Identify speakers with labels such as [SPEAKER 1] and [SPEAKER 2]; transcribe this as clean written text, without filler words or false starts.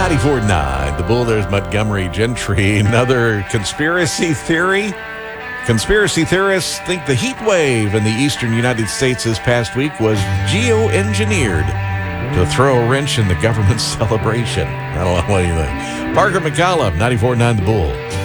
[SPEAKER 1] 94.9 The Bull. There's Montgomery Gentry. Another conspiracy theory. Conspiracy theorists think the heat wave in the eastern United States this past week was geoengineered to throw a wrench in the government's celebration. I don't know what you think. Parker McCollum, 94.9 The Bull.